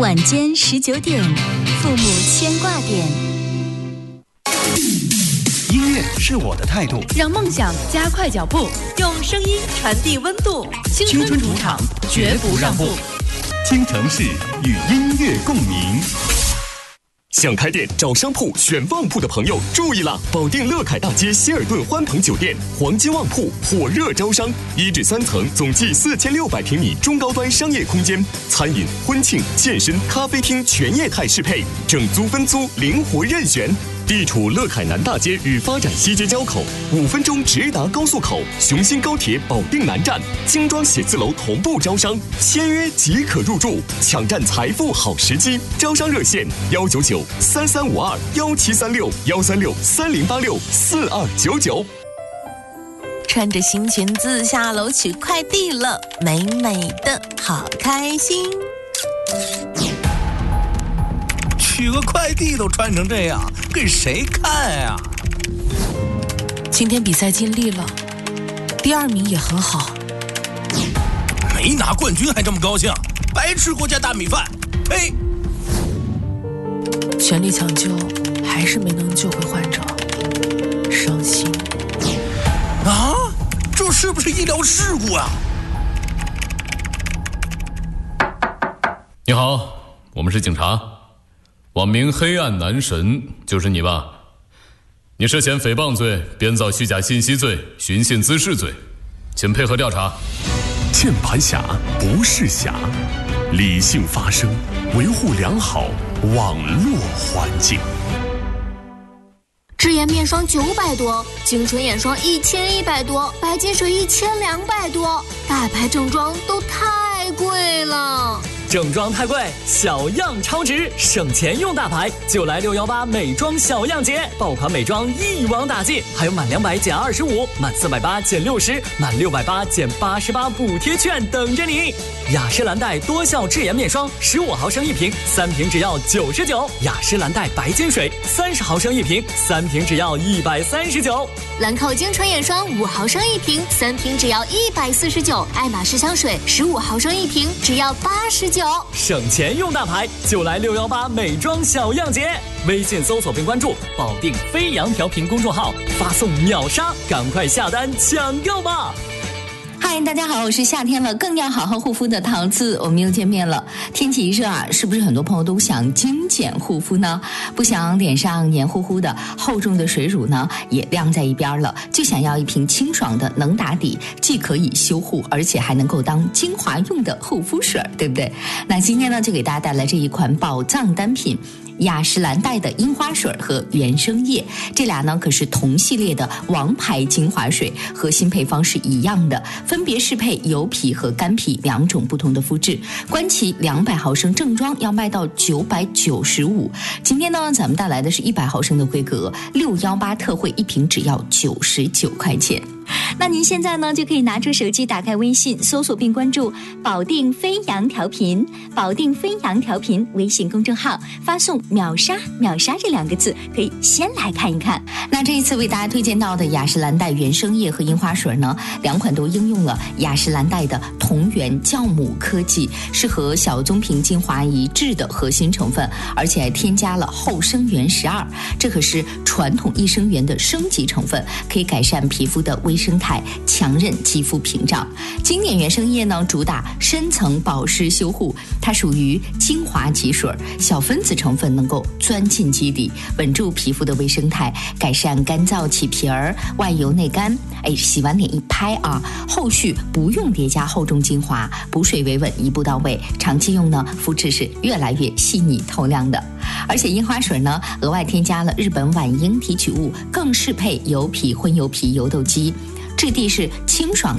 晚间19点，父母牵挂点。 音乐是我的态度， 让梦想加快脚步，用声音传递温度。 青春主场，绝不让步。京城市与音乐共鸣。 想开店找商铺选旺铺的朋友注意了！保定乐凯大街希尔顿欢朋酒店黄金旺铺火热招商，1至3层，总计4600平米中高端商业空间，餐饮、婚庆、健身、咖啡厅全业态适配，整租分租灵活任选。地处乐凯南大街与发展西街交口，5分钟直达高速口，雄心高铁保定南站，精装写字楼同步招商，签约即可入住，抢占财富好时机。招商热线199-3352-1736-136-3086-4299。 穿着新裙子下楼取快递了，美美的，好开心。 取个快递都穿成这样，给谁看呀？ 今天比赛尽力了，第2名也很好。 没拿冠军还这么高兴，白吃国家大米饭！呸！ 全力抢救，还是没能救回患者，伤心。 啊，这是不是医疗事故啊？ 你好，我们是警察。网名黑暗男神就是你吧？你涉嫌诽谤罪、编造虚假信息罪、寻衅滋事罪，请配合调查。 键盘侠不是侠，理性发声，维护良好网络环境。 智颜面霜900多，精纯眼霜1100多，白金水1200多，大牌正装都太贵了。 正装太贵，小样超值，省钱用大牌，就来618美妆小样节，爆款美妆一网打尽，还有满200减25，满480减60，满680减88补贴券等着你。雅诗兰黛多效智颜面霜15毫升1瓶，3瓶只要99；雅诗兰黛白金水30毫升1瓶，3瓶只要139。 兰蔻精纯眼霜5毫升1瓶，3瓶只要149；爱马仕香水15毫升1瓶，只要89。 省钱用大牌，就来618美妆小样节。微信搜索并关注保定飞扬调频公众号，发送秒杀，赶快下单抢购吧。 嗨，大家好，我是夏天了更要好好护肤的桃子，我们又见面了。天气一热啊，是不是很多朋友都想精简护肤呢？不想脸上黏糊糊的厚重的水乳呢也晾在一边了，就想要一瓶清爽的能打底，既可以修护，而且还能够当精华用的护肤水，对不对？那今天呢，就给大家带来这一款宝藏单品，雅诗兰黛的樱花水和原生液，这俩呢可是同系列的王牌精华水，核心配方是一样的，分别适配油皮和干皮2种不同的肤质。官旗200毫升正装要卖到995，今天呢咱们带来的是100毫升的规格，618特惠1瓶只要99块钱。那您现在呢就可以拿出手机，打开微信，搜索并关注保定飞扬调频，保定飞扬调频微信公众号，发送秒杀秒杀这2个字，可以先来看一看。那这一次为大家推荐到的雅诗兰黛原生液和樱花水呢，2款都应用了雅诗兰黛的同源酵母科技，是和小棕瓶精华一致的核心成分，而且还添加了后生元12，这可是传统益生元的升级成分，可以改善皮肤的微生态，强韧肌肤屏障。经典原生液呢主打深层保湿修护，它属于精华级水，小分子成分能够钻进基底，稳住皮肤的微生态，改善干燥起皮儿、外油内干。洗完脸一拍啊，后续不用叠加厚重精华，补水维稳，一步到位，长期用呢肤质是越来越细腻透亮的。而且樱花水呢额外添加了日本晚樱提取物，更适配油皮、混油皮、油痘肌，质地是清爽